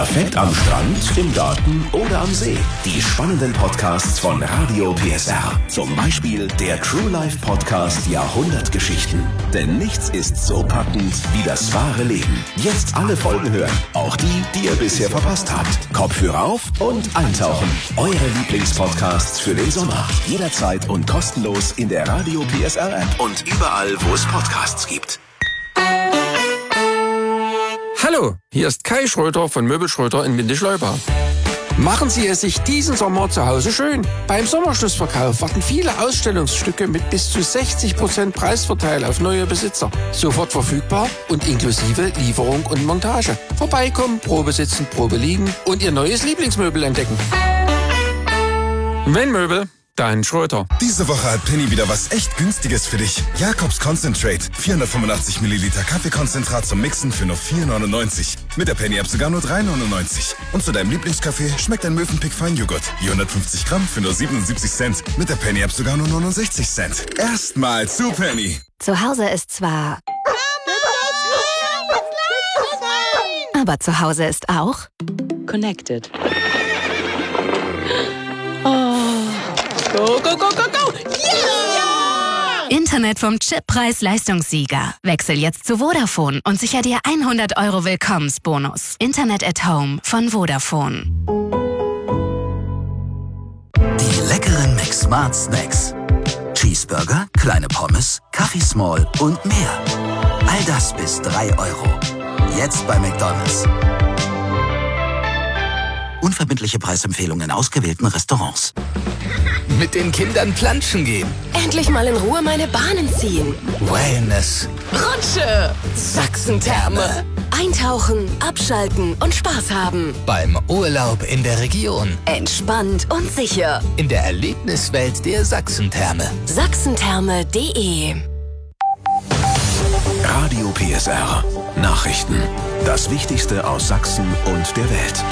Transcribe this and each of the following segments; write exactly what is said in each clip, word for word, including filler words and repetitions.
Perfekt am Strand, im Garten oder am See. Die spannenden Podcasts von Radio P S R. Zum Beispiel der True Life Podcast Jahrhundertgeschichten. Denn nichts ist so packend wie das wahre Leben. Jetzt alle Folgen hören. Auch die, die ihr bisher verpasst habt. Kopfhörer auf und eintauchen. Eure Lieblingspodcasts für den Sommer. Jederzeit und kostenlos in der Radio P S R App und überall, wo es Podcasts gibt. Hallo, hier ist Kai Schröter von Möbel Schröter in Windischleuba. Machen Sie es sich diesen Sommer zu Hause schön. Beim Sommerschlussverkauf warten viele Ausstellungsstücke mit bis zu sechzig Prozent Preisvorteil auf neue Besitzer. Sofort verfügbar und inklusive Lieferung und Montage. Vorbeikommen, Probe sitzen, Probe liegen und Ihr neues Lieblingsmöbel entdecken. Wenn Möbel, dann Schröter. Diese Woche hat Penny wieder was echt Günstiges für dich. Jakobs Concentrate. vierhundertfünfundachtzig Milliliter Kaffeekonzentrat zum Mixen für nur vier neunundneunzig. Mit der Penny-App sogar nur drei neunundneunzig. Und zu deinem Lieblingskaffee schmeckt ein Mövenpick Feinjoghurt. vierhundertfünfzig Gramm für nur siebenundsiebzig Cent. Mit der Penny-App sogar nur neunundsechzig Cent. Erstmal zu Penny. Zu Hause ist zwar... aber zu Hause ist auch... Connected. Oh. Go, go, go, go, go! Yeah! Internet vom Chippreis-Leistungssieger. Wechsel jetzt zu Vodafone und sicher dir hundert Euro Willkommensbonus. Internet at Home von Vodafone. Die leckeren McSmart Snacks. Cheeseburger, kleine Pommes, Kaffee Small und mehr. All das bis drei Euro. Jetzt bei McDonald's. Unverbindliche Preisempfehlungen in ausgewählten Restaurants. Mit den Kindern planschen gehen. Endlich mal in Ruhe meine Bahnen ziehen. Wellness. Rutsche. Sachsentherme. Eintauchen, abschalten und Spaß haben. Beim Urlaub in der Region. Entspannt und sicher. In der Erlebniswelt der Sachsentherme. Sachsentherme punkt de Radio P S R. Nachrichten. Das Wichtigste aus Sachsen und der Welt.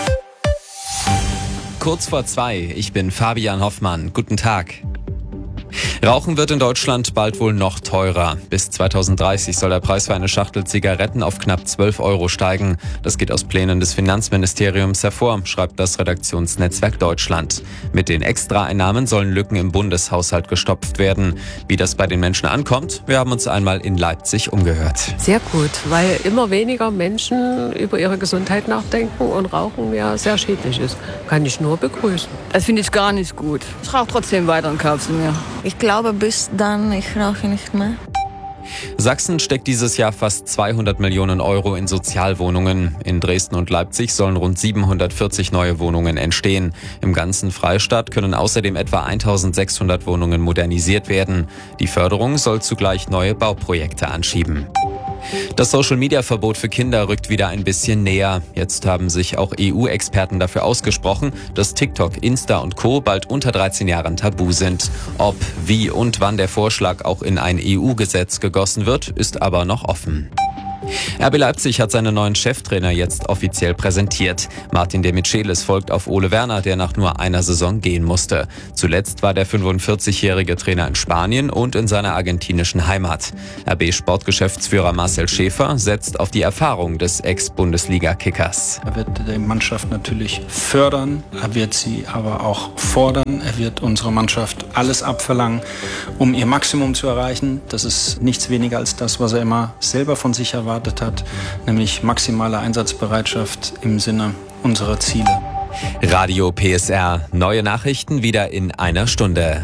Kurz vor zwei, ich bin Fabian Hoffmann. Guten Tag. Rauchen wird in Deutschland bald wohl noch teurer. Bis zweitausenddreißig soll der Preis für eine Schachtel Zigaretten auf knapp zwölf Euro steigen. Das geht aus Plänen des Finanzministeriums hervor, schreibt das Redaktionsnetzwerk Deutschland. Mit den Extraeinnahmen sollen Lücken im Bundeshaushalt gestopft werden. Wie das bei den Menschen ankommt, wir haben uns einmal in Leipzig umgehört. Sehr gut, weil immer weniger Menschen über ihre Gesundheit nachdenken und Rauchen ja sehr schädlich ist. Kann ich nur begrüßen. Das finde ich gar nicht gut. Ich rauche trotzdem weiter und kaufe sie mir. Ich glaube, bis dann, ich rauche nicht mehr. Sachsen steckt dieses Jahr fast zweihundert Millionen Euro in Sozialwohnungen. In Dresden und Leipzig sollen rund siebenhundertvierzig neue Wohnungen entstehen. Im ganzen Freistaat können außerdem etwa eintausendsechshundert Wohnungen modernisiert werden. Die Förderung soll zugleich neue Bauprojekte anschieben. Das Social-Media-Verbot für Kinder rückt wieder ein bisschen näher. Jetzt haben sich auch E U-Experten dafür ausgesprochen, dass TikTok, Insta und Co. bald unter dreizehn Jahren tabu sind. Ob, wie und wann der Vorschlag auch in ein E U-Gesetz gegossen wird, ist aber noch offen. R B Leipzig hat seinen neuen Cheftrainer jetzt offiziell präsentiert. Martin de Michelis folgt auf Ole Werner, der nach nur einer Saison gehen musste. Zuletzt war der fünfundvierzigjährige Trainer in Spanien und in seiner argentinischen Heimat. R B-Sportgeschäftsführer Marcel Schäfer setzt auf die Erfahrung des Ex-Bundesliga-Kickers. Er wird die Mannschaft natürlich fördern, er wird sie aber auch fordern. Er wird unserer Mannschaft alles abverlangen, um ihr Maximum zu erreichen. Das ist nichts weniger als das, was er immer selber von sich erwartet hat, nämlich maximale Einsatzbereitschaft im Sinne unserer Ziele. Radio P S R. Neue Nachrichten wieder in einer Stunde.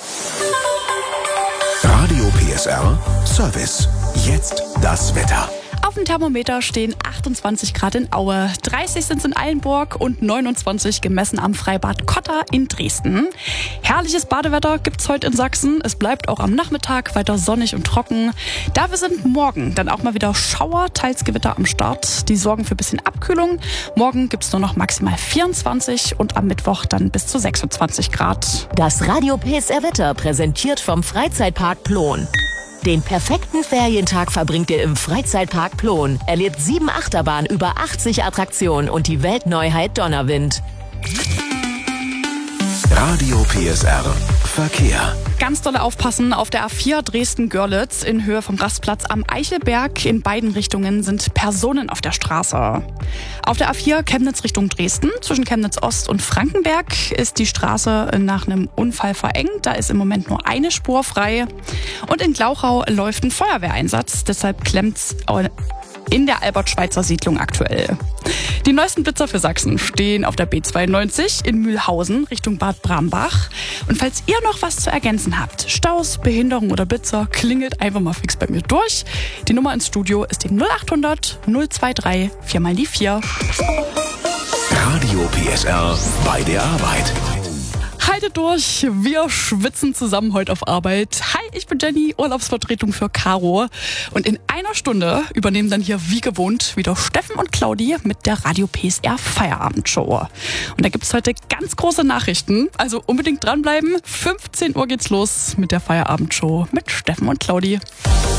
Radio P S R Service. Jetzt das Wetter. Auf dem Thermometer stehen achtundzwanzig Grad in Aue, dreißig sind es in Eilenburg und neunundzwanzig gemessen am Freibad Kotter in Dresden. Herrliches Badewetter gibt's heute in Sachsen. Es bleibt auch am Nachmittag weiter sonnig und trocken. Dafür sind morgen dann auch mal wieder Schauer, teils Gewitter am Start. Die sorgen für ein bisschen Abkühlung. Morgen gibt's nur noch maximal vierundzwanzig und am Mittwoch dann bis zu sechsundzwanzig Grad. Das Radio P S R Wetter präsentiert vom Freizeitpark Plon. Den perfekten Ferientag verbringt ihr im Freizeitpark Plon. Erlebt sieben Achterbahnen, über achtzig Attraktionen und die Weltneuheit Donnerwind. Radio P S R Verkehr. ganz doll aufpassen. Auf der A vier Dresden-Görlitz in Höhe vom Rastplatz am Eichelberg. In beiden Richtungen sind Personen auf der Straße. Auf der A vier Chemnitz Richtung Dresden zwischen Chemnitz Ost und Frankenberg ist die Straße nach einem Unfall verengt. Da ist im Moment nur eine Spur frei. Und in Glauchau läuft ein Feuerwehreinsatz. Deshalb klemmt's in der Albert-Schweitzer Siedlung aktuell. Die neuesten Blitzer für Sachsen stehen auf der B zweiundneunzig in Mühlhausen Richtung Bad Brambach. Und falls ihr noch was zu ergänzen habt, Staus, Behinderung oder Blitzer, klingelt einfach mal fix bei mir durch. Die Nummer ins Studio ist die null acht hundert null zwei drei vier mal die vier. Radio P S R bei der Arbeit. Haltet durch, wir schwitzen zusammen heute auf Arbeit. Hi, ich bin Jenny, Urlaubsvertretung für Caro. Und in einer Stunde übernehmen dann hier wie gewohnt wieder Steffen und Claudi mit der Radio P S R Feierabendshow. Und da gibt's heute ganz große Nachrichten, also unbedingt dranbleiben. fünfzehn Uhr geht's los mit der Feierabendshow mit Steffen und Claudi.